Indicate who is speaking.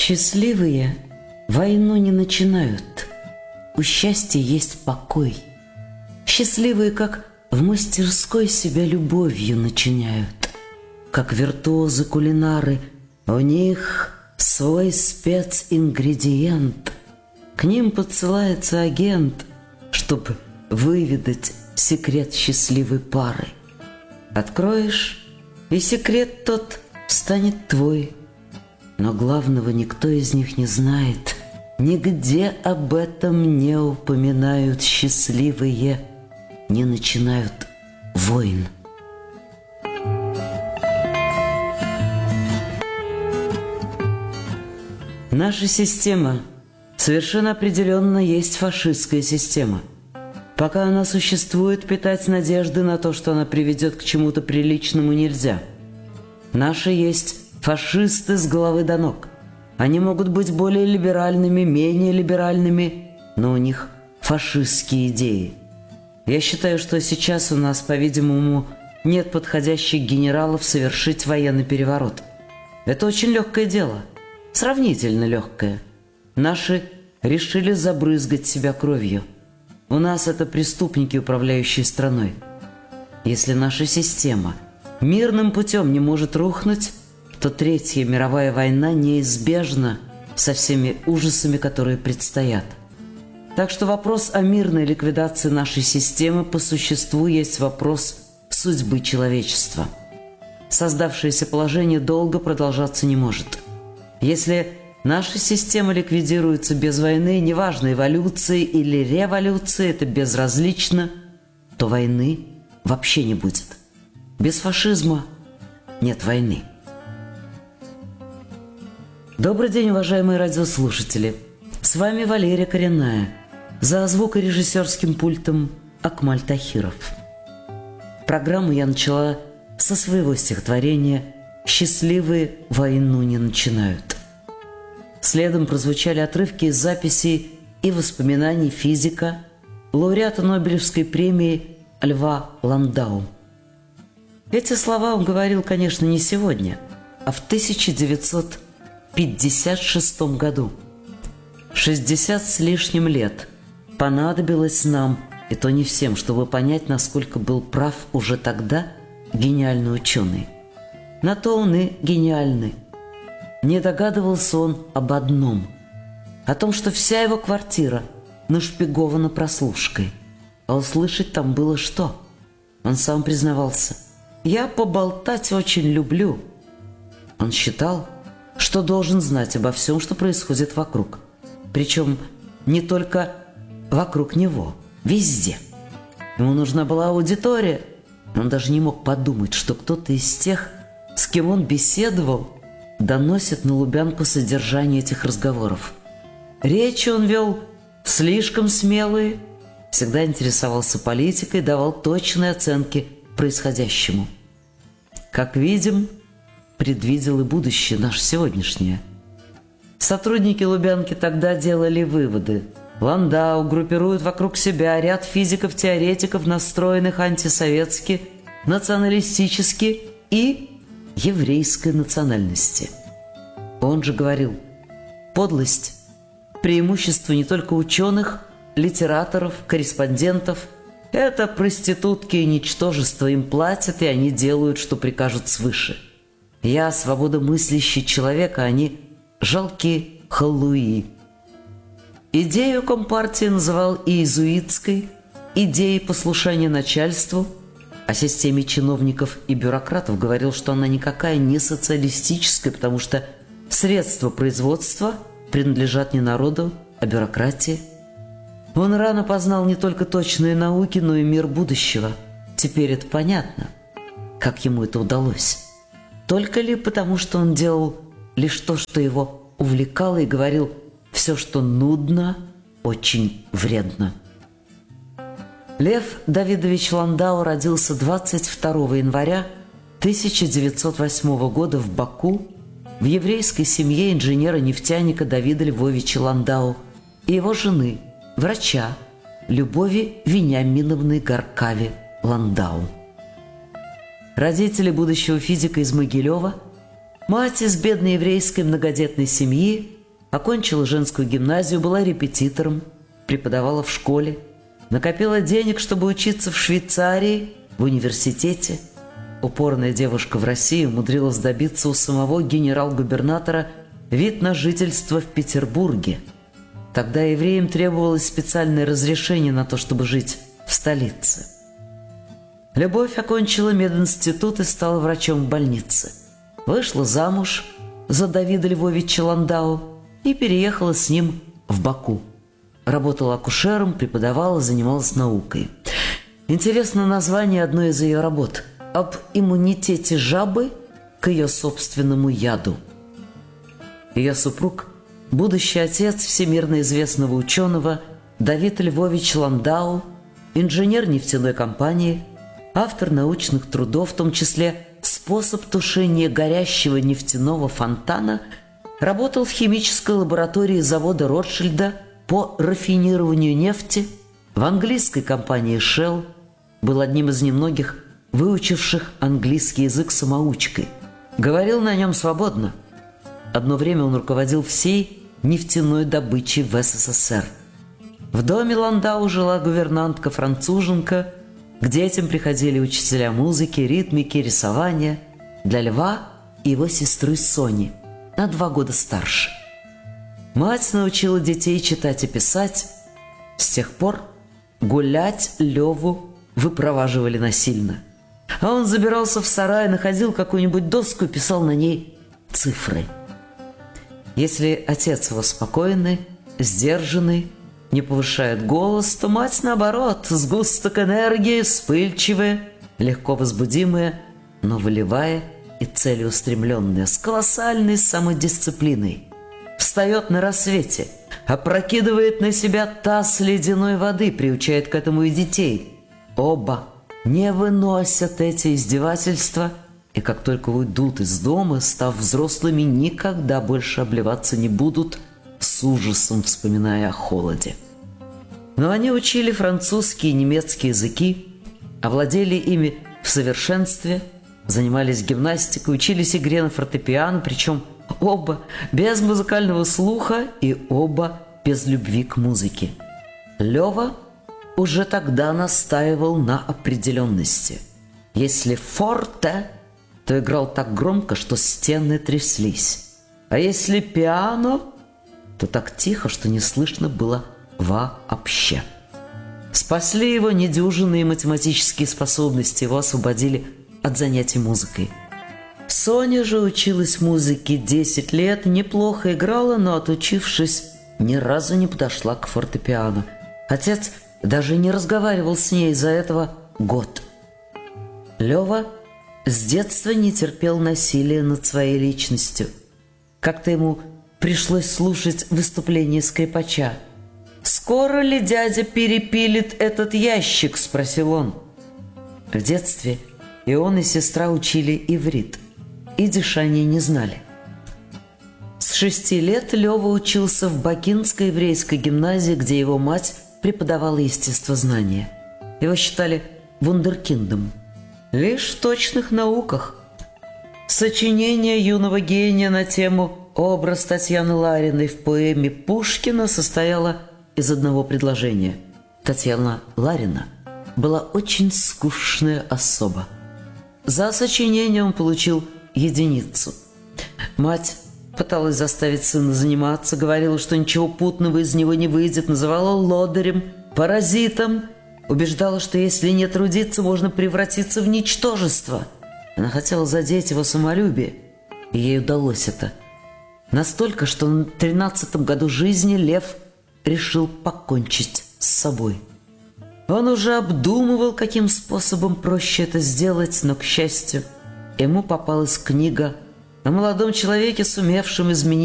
Speaker 1: Счастливые войну не начинают, у счастья есть покой. Счастливые, как в мастерской, себя любовью начиняют, как виртуозы-кулинары, у них свой спецингредиент. К ним подсылается агент, чтобы выведать секрет счастливой пары. Откроешь, и секрет тот станет твой. Но главного никто из них не знает, нигде об этом не упоминают. Счастливые не начинают войн. Наша система совершенно определенно есть фашистская система. Пока она существует, питать надежды на то, что она приведет к чему-то приличному, нельзя. Наша есть фашисты с головы до ног. Они могут быть более либеральными, менее либеральными, но у них фашистские идеи. Я считаю, что сейчас у нас, по-видимому, нет подходящих генералов совершить военный переворот. Это очень легкое дело, сравнительно легкое. Наши решили забрызгать себя кровью. У нас это преступники, управляющие страной. Если наша система мирным путем не может рухнуть, то Третья мировая война неизбежна со всеми ужасами, которые предстоят. Так что вопрос о мирной ликвидации нашей системы по существу есть вопрос судьбы человечества. Создавшееся положение долго продолжаться не может. Если наша система ликвидируется без войны, неважно, эволюции или революции, это безразлично, то войны вообще не будет. Без фашизма нет войны. Добрый день, уважаемые радиослушатели! С вами Валерия Коренная. За звукорежиссерским пультом Акмаль Тахиров. Программу я начала со своего стихотворения «Счастливые войну не начинают». Следом прозвучали отрывки из записей и воспоминаний физика, лауреата Нобелевской премии Льва Ландау. Эти слова он говорил, конечно, не сегодня, а в 1956 году. 60 с лишним лет понадобилось нам, и то не всем, чтобы понять, насколько был прав уже тогда гениальный ученый. На то он и гениальный. Не догадывался он об одном, о том, что вся его квартира нашпигована прослушкой. А услышать там было что? Он сам признавался: «Я поболтать очень люблю». Он считал, что должен знать обо всем, что происходит вокруг. Причем не только вокруг него, везде. Ему нужна была аудитория. Он даже не мог подумать, что кто-то из тех, с кем он беседовал, доносит на Лубянку содержание этих разговоров. Речи он вел слишком смелые, всегда интересовался политикой, давал точные оценки происходящему. Как видим, предвидел и будущее наше сегодняшнее. Сотрудники Лубянки тогда делали выводы. Ландау группирует вокруг себя ряд физиков-теоретиков, настроенных антисоветски, националистически и еврейской национальности. Он же говорил: подлость – преимущество не только ученых, литераторов, корреспондентов. Это проститутки и ничтожество, им платят, и они делают, что прикажут свыше. Я свободомыслящий человек, а они жалкие халуи. Идею Компартии называл иезуитской, идеей послушания начальству. О системе чиновников и бюрократов говорил, что она никакая не социалистическая, потому что средства производства принадлежат не народу, а бюрократии. Он рано познал не только точные науки, но и мир будущего. Теперь это понятно, как ему это удалось. Только ли потому, что он делал лишь то, что его увлекало, и говорил: все, что нудно, очень вредно. Лев Давидович Ландау родился 22 января 1908 года в Баку в еврейской семье инженера-нефтяника Давида Львовича Ландау и его жены, врача Любови Вениаминовны Гаркави Ландау. Родители будущего физика из Могилева, мать из бедной еврейской многодетной семьи, Окончила женскую гимназию, была репетитором, преподавала в школе, накопила денег, чтобы учиться в Швейцарии, в университете. Упорная девушка в России умудрилась добиться у самого генерал-губернатора вид на жительство в Петербурге. Тогда евреям требовалось специальное разрешение на то, чтобы жить в столице. Любовь окончила мединститут и стала врачом в больнице. Вышла замуж за Давида Львовича Ландау и переехала с ним в Баку. Работала акушером, преподавала, занималась наукой. Интересно название одной из ее работ – об иммунитете жабы к ее собственному яду. Ее супруг – будущий отец всемирно известного ученого Давид Львович Ландау, инженер нефтяной компании, автор научных трудов, в том числе «Способ тушения горящего нефтяного фонтана», работал в химической лаборатории завода Ротшильда по рафинированию нефти, в английской компании Shell, был одним из немногих выучивших английский язык самоучкой. Говорил на нем свободно. Одно время он руководил всей нефтяной добычей в СССР. В доме Ландау жила гувернантка-француженка, к детям приходили учителя музыки, ритмики, рисования. Для Льва и его сестры Сони, на 2 года старше. Мать научила детей читать и писать. С тех пор гулять Леву выпроваживали насильно. А он забирался в сарай, находил какую-нибудь доску и писал на ней цифры. Если отец его спокойный, сдержанный, не повышает голос, то мать, наоборот, сгусток энергии, вспыльчивая, легко возбудимая, но волевая и целеустремленная, с колоссальной самодисциплиной. Встает на рассвете, опрокидывает на себя таз ледяной воды, приучает к этому и детей. Оба не выносят эти издевательства, и как только уйдут из дома, став взрослыми, никогда больше обливаться не будут, с ужасом вспоминая о холоде. Но они учили французский и немецкий языки, овладели ими в совершенстве, занимались гимнастикой, учились игре на фортепиано, причем оба без музыкального слуха и оба без любви к музыке. Лева уже тогда настаивал на определенности. Если форте, то играл так громко, что стены тряслись. А если пиано, то так тихо, что не слышно было вообще. Спасли его недюжинные математические способности, его освободили от занятий музыкой. Соня же училась музыке 10 лет, неплохо играла, но, отучившись, ни разу не подошла к фортепиано. Отец даже не разговаривал с ней из-за этого год. Лева с детства не терпел насилия над своей личностью. Как-то ему пришлось слушать выступление скрипача. «Скоро ли дядя перепилит этот ящик?» – спросил он. В детстве и он, и сестра учили иврит. Идиш они не знали. С 6 лет Лева учился в Бакинской еврейской гимназии, где его мать преподавала естествознание. Его считали вундеркиндом. Лишь в точных науках. Сочинение юного гения на тему «Образ Татьяны Лариной» в поэме Пушкина состояло из одного предложения. Татьяна Ларина была очень скучная особа. За сочинение он получил единицу. Мать пыталась заставить сына заниматься, говорила, что ничего путного из него не выйдет, называла лодырем, паразитом, убеждала, что если не трудиться, можно превратиться в ничтожество. Она хотела задеть его самолюбие, и ей удалось это. Настолько, что на 13-м году жизни Лев решил покончить с собой. Он уже обдумывал, каким способом проще это сделать, но, к счастью, ему попалась книга о молодом человеке, сумевшем изменить